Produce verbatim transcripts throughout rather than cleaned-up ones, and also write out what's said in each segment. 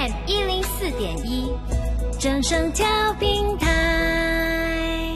M 一零四点一，正声调频台。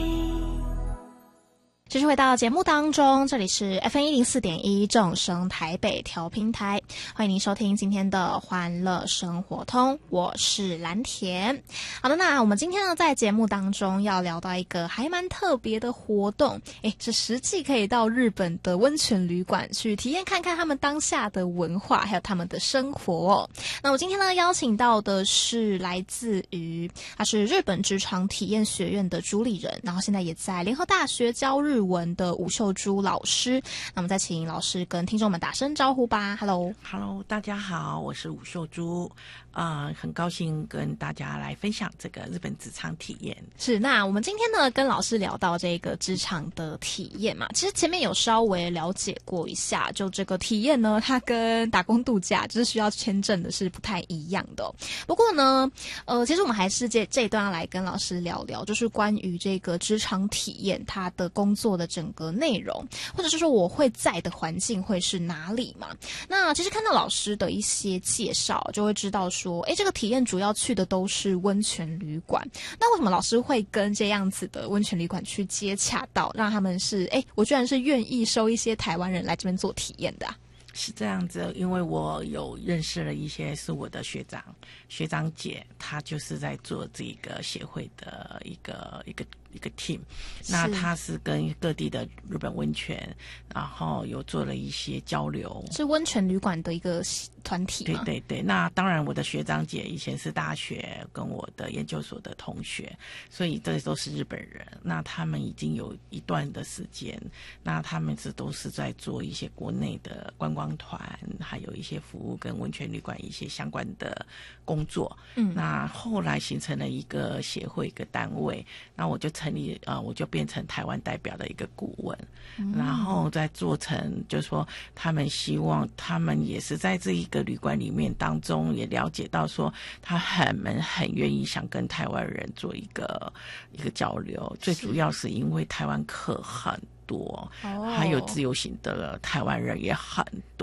继续回到节目当中，这里是 F M 一零四点一正声台北调频台，欢迎您收听今天的欢乐生活通，我是蓝田。好的，那我们今天呢在节目当中要聊到一个还蛮特别的活动，诶，是实际可以到日本的温泉旅馆去体验看看他们当下的文化还有他们的生活哦。那我今天呢邀请到的是来自于他是日本职场体验学院的主理人，然后现在也在联合大学教日文的吴秀珠老师。那我们再请老师跟听众们打声招呼吧。 Hello Hello 大家好，我是吴秀珠，呃，很高兴跟大家来分享这个日本职场体验。 是，那我们今天呢跟老师聊到这个职场的体验嘛，其实前面有稍微了解过一下，就这个体验呢它跟打工度假就是需要签证的是不太一样的哦。不过呢呃，其实我们还是这这一段要来跟老师聊聊，就是关于这个职场体验它的工作的整个内容，或者是说我会在的环境会是哪里嘛。那其实看到老师的一些介绍就会知道说，诶，这个体验主要去的都是温泉旅馆。那为什么老师会跟这样子的温泉旅馆去接洽到，让他们是诶，我居然是愿意收一些台湾人来这边做体验的啊？ 是这样子，因为我有认识了一些是我的学长学长姐，他就是在做这个协会的一个一个一个 team， 那他是跟各地的日本温泉然后有做了一些交流， 是温泉旅馆的一个团体吗？ 对对对，那当然我的学长姐以前是大学跟我的研究所的同学，所以这都是日本人，那他们已经有一段的时间，那他们是都是在做一些国内的观光团，还有一些服务跟温泉旅馆一些相关的工作。嗯，那后来形成了一个协会一个单位，那我就成立呃，我就变成台湾代表的一个顾问，嗯、然后再做成就是说他们希望他们也是在这一个旅馆里面当中也了解到说他很们很愿意想跟台湾人做一个一个交流，最主要是因为台湾客很多，哦、还有自由行的台湾人也很多。